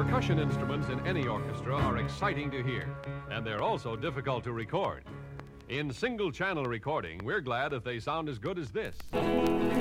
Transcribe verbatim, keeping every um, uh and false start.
Percussion instruments in any orchestra are exciting to hear, and they're also difficult to record. In single-channel recording, we're glad if they sound as good as this.